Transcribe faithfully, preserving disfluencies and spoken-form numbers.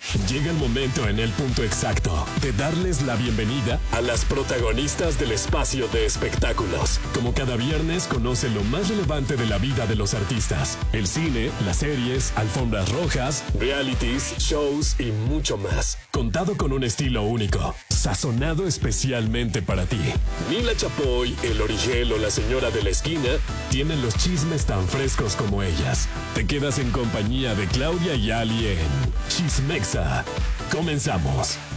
Llega el momento en el punto exacto de darles la bienvenida a las protagonistas del espacio de espectáculos. Como cada viernes, conoce lo más relevante de la vida de los artistas: el cine, las series, alfombras rojas, realities, shows y mucho más. Contado con un estilo único, sazonado especialmente para ti. Mila Chapoy, el Origel o la señora de la esquina tienen los chismes tan frescos como ellas. Te quedas en compañía de Claudia y Ali en Chismexa. Comenzamos.